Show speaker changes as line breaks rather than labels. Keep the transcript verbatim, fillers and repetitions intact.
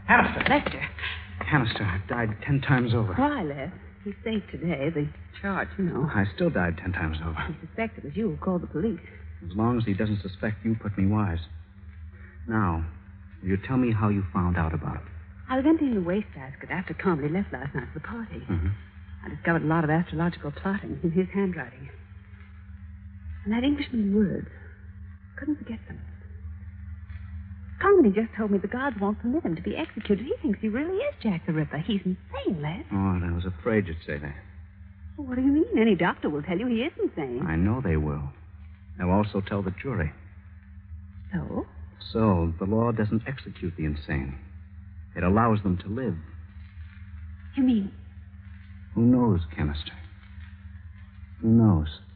Hanister.
Lester.
Hanister, I've died ten times over.
Why, Les? He's safe today. The charge, you know.
I still died ten times over.
He suspected it was you who called the police.
As long as he doesn't suspect you, put me wise. Now, will you tell me how you found out about it?
I was emptying the wastebasket after Carmody left last night for the party.
Mm-hmm.
I discovered a lot of astrological plotting in his handwriting. And that Englishman's words. Couldn't forget them. Carmody just told me the gods won't permit him to be executed. He thinks he really is Jack the Ripper. He's insane, Les.
Oh, and I was afraid you'd say that.
Well, what do you mean? Any doctor will tell you he is insane.
I know they will. They'll also tell the jury.
So?
So, the law doesn't execute the insane. It allows them to live.
You mean?
Who knows, Canister? Who knows?